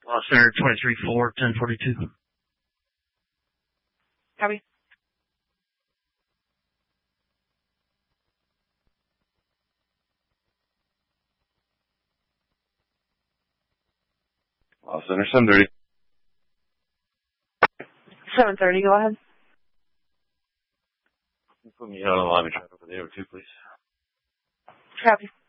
Center 23-4, 1042. Copy. Center 730. 730, go ahead. Put me on the line and try over there, too, please. Copy.